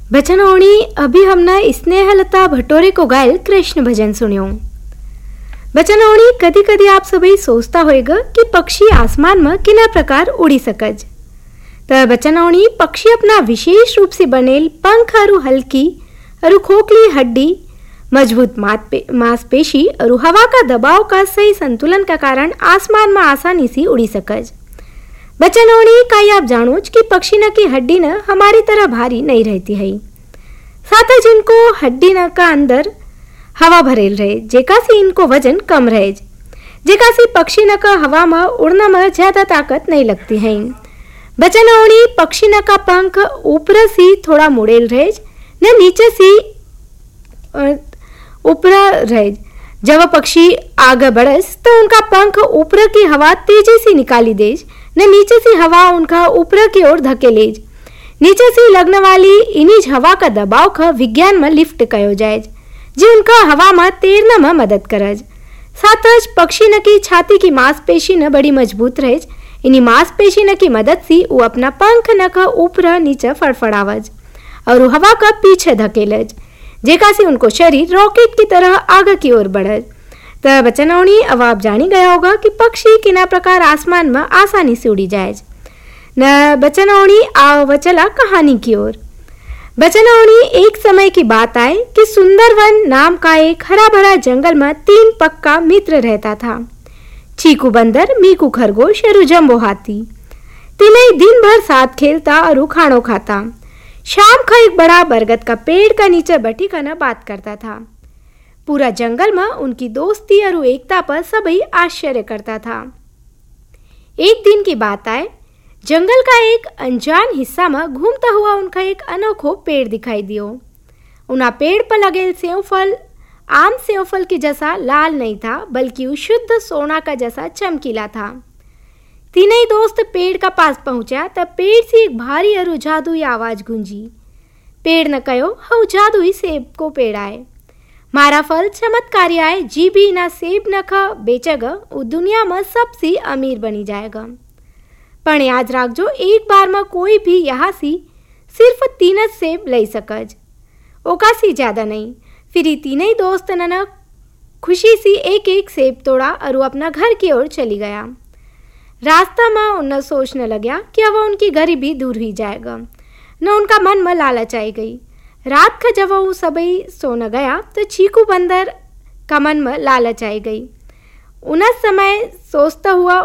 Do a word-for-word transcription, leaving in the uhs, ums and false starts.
बचन ओणी अभी हमने स्नेहलता भटोरे को गायल कृष्ण भजन सुनियो। बचन ओणी कदी कदी आप सभी सोचता होएगा कि पक्षी आसमान में किना प्रकार उड़ी सकज। तो बचन ओणी पक्षी अपना विशेष रूप से बनेल पंख और हल्की और खोखली हड्डी, मजबूत मांसपेशी और हवा का दबाव का सही संतुलन का कारण आसमान में आसानी से उड़ी सकज। बचन ओणी का आप जानो कि पक्षी न की हड्डी न हमारी तरह भारी नहीं रहती है। साथ ही जिनको हड्डी न का अंदर हवा भरेल रहे, जेका से इनको वजन कम रहे, जेका से पक्षी न का हवा में उड़ना में ज्यादा ताकत नहीं लगती है। बचन ओणी पक्षी न का पंख ऊपर से थोड़ा मुड़ेल रहे न नीचे से ऊपर रहे। जब पक्षी आगे बढ़े तो उनका पंख ऊपर की हवा तेजी से निकाली दे न नीचे से हवा उनका ऊपर की ओर धकेले। नीचे से लगने वाली इनिज हवा का दबाव का विज्ञान में लिफ्ट कहो जाए, जो उनका हवा में तैरने में मदद करे। साथ ही पक्षी न की छाती की मांसपेशी न बड़ी मजबूत रहे। इन्हीं मांसपेशी न की मदद से वो अपना पंख न का ऊपर नीचे फड़फड़ावज और हवा का पीछे धकेलज, जेका से उनको शरीर रॉकेट की तरह आगे की ओर बढ़े। तो बचन ओणी अब आप जानी गया होगा कि पक्षी किना प्रकार आसमान में आसानी से उड़ी जाए। न बचन ओणी आओ चला कहानी की ओर। बचन ओणी एक समय की बात आए कि सुंदरवन नाम का एक हरा भरा जंगल में तीन पक्का मित्र रहता था। चीकू बंदर, मीकू खरगोश और जम्बो हाथी। तीनों दिन भर साथ खेलता और खानो खाता। शाम का एक बड़ा बरगद का पेड़ का नीचे बैठी कर बात करता था। पूरा जंगल में उनकी दोस्ती और एकता पर सभी आश्चर्य करता था। एक दिन की बात आए, जंगल का एक अनजान हिस्सा में घूमता हुआ उनका एक अनोखो पेड़ दिखाई दियो। उना पेड़ पर लगे सेवफल आम सेवफल के जैसा लाल नहीं था, बल्कि वो शुद्ध सोना का जैसा चमकीला था। तीनों दोस्त पेड़ का पास पहुंचा तब पेड़ से एक भारी और जादुई आवाज गूंजी। पेड़ न कहो हऊ जादुई सेब को पेड़ आए, मारा फल चमत्कारी आए, जी भी ना सेब न खा बेचेगा वो दुनिया में सबसे अमीर बनी जाएगा। पण याद रखजो, एक बार में कोई भी यहाँ से सिर्फ तीन सेब ले सकज, ओका सी ज्यादा नहीं। फिर तीनों दोस्त न खुशी से एक एक सेब तोड़ा और वो अपना घर की ओर चली गया। रास्ता में उन्हें सोचने लगा कि अब उनकी गरीबी दूर ही जाएगा, न उनका मन में लालच आई गई। रात का जब वो सभी सोने गया तो चीकू बंदर का मन में लालच आई गई। उन समय सोचता हुआ